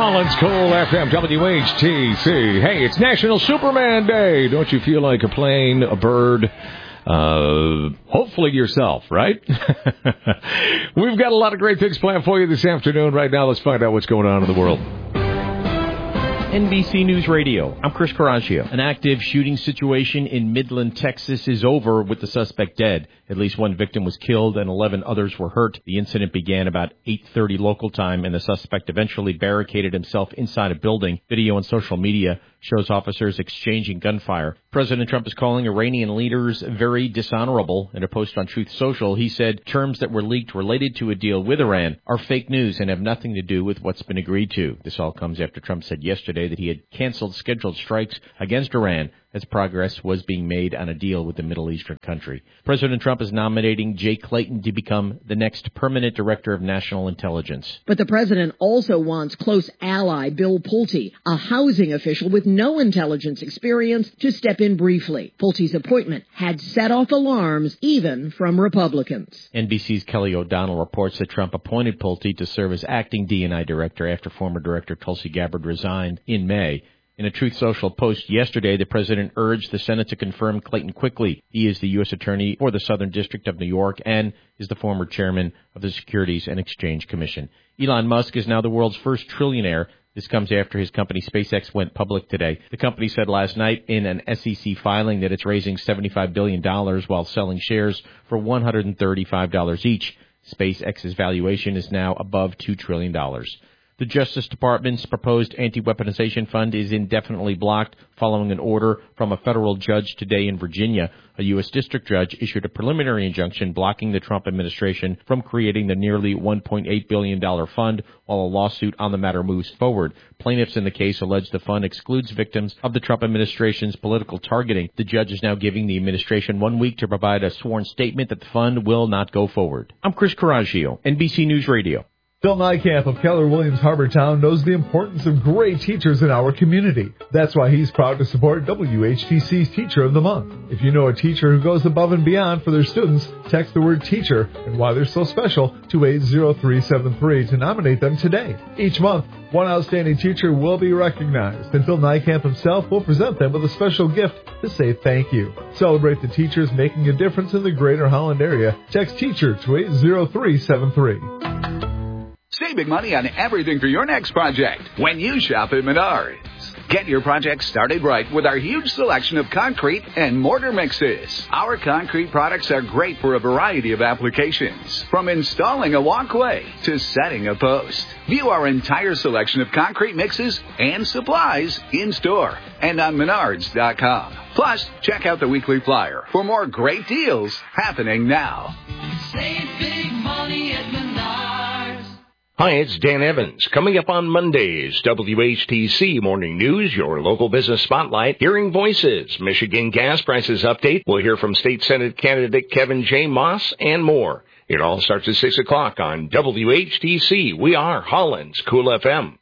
Holland's Cool FM, WHTC. Hey, it's National Superman Day. Don't you feel like a plane, a bird? Hopefully yourself, right? We've got a lot of great things planned for you this afternoon. Right now, let's find out what's going on in the world. NBC News Radio. I'm Chris Coraggio. An active shooting situation in Midland, Texas is over with the suspect dead. At least one victim was killed and 11 others were hurt. The incident began about 8:30 local time, and the suspect eventually barricaded himself inside a building. Video on social media shows officers exchanging gunfire. President Trump is calling Iranian leaders very dishonorable. In a post on Truth Social, he said terms that were leaked related to a deal with Iran are fake news and have nothing to do with what's been agreed to. This all comes after Trump said yesterday that he had canceled scheduled strikes against Iran as progress was being made on a deal with the Middle Eastern country. President Trump is nominating Jay Clayton to become the next permanent director of national intelligence. But the president also wants close ally Bill Pulte, a housing official with no intelligence experience, to step in briefly. Pulte's appointment had set off alarms even from Republicans. NBC's Kelly O'Donnell reports that Trump appointed Pulte to serve as acting D&I director after former director Tulsi Gabbard resigned in May. In a Truth Social post yesterday, the president urged the Senate to confirm Clayton quickly. He is the U.S. Attorney for the Southern District of New York and is the former chairman of the Securities and Exchange Commission. Elon Musk is now the world's first trillionaire. This comes after his company SpaceX went public today. The company said last night in an SEC filing that it's raising $75 billion while selling shares for $135 each. SpaceX's valuation is now above $2 trillion. The Justice Department's proposed anti-weaponization fund is indefinitely blocked following an order from a federal judge today in Virginia. A U.S. district judge issued a preliminary injunction blocking the Trump administration from creating the nearly $1.8 billion fund while a lawsuit on the matter moves forward. Plaintiffs in the case allege the fund excludes victims of the Trump administration's political targeting. The judge is now giving the administration 1 week to provide a sworn statement that the fund will not go forward. I'm Chris Coraggio, NBC News Radio. Bill Nykamp of Keller Williams Harbortown knows the importance of great teachers in our community. That's why he's proud to support WHTC's Teacher of the Month. If you know a teacher who goes above and beyond for their students, text the word teacher and why they're so special to 80373 to nominate them today. Each month, one outstanding teacher will be recognized, and Bill Nykamp himself will present them with a special gift to say thank you. Celebrate the teachers making a difference in the greater Holland area. Text teacher to 80373. Save big money on everything for your next project when you shop at Menards. Get your project started right with our huge selection of concrete and mortar mixes. Our concrete products are great for a variety of applications, from installing a walkway to setting a post. View our entire selection of concrete mixes and supplies in-store and on Menards.com. Plus, check out the weekly flyer for more great deals happening now. Save big money at Menards. Hi, it's Dan Evans. Coming up on Mondays, WHTC Morning News, your local business spotlight, Hearing Voices, Michigan gas prices update. We'll hear from State Senate candidate Kevin J. Moss and more. It all starts at 6 o'clock on WHTC. We are Holland's Cool FM.